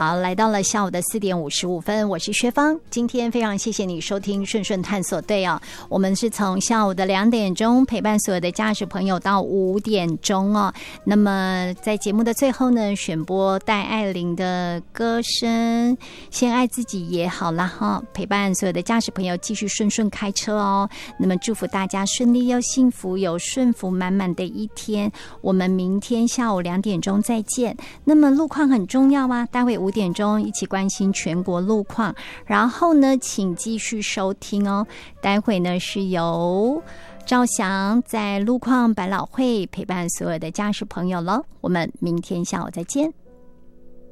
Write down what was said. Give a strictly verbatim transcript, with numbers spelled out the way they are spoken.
好，来到了下午的四点五十五分，我是薛芳。今天非常谢谢你收听顺顺探索队哦，我们是从下午的两点钟陪伴所有的驾驶朋友到五点钟哦。那么在节目的最后呢，选播戴爱玲的歌声《先爱自己也好啦》哈，陪伴所有的驾驶朋友继续顺顺开车哦。那么祝福大家顺利又幸福，有顺福满满的一天。我们明天下午两点钟再见。那么路况很重要啊，待会五点钟一起关心全国路况，然后呢请继续收听哦。待会呢是由赵翔在路况百老汇陪伴所有的驾驶朋友了，我们明天下午再见。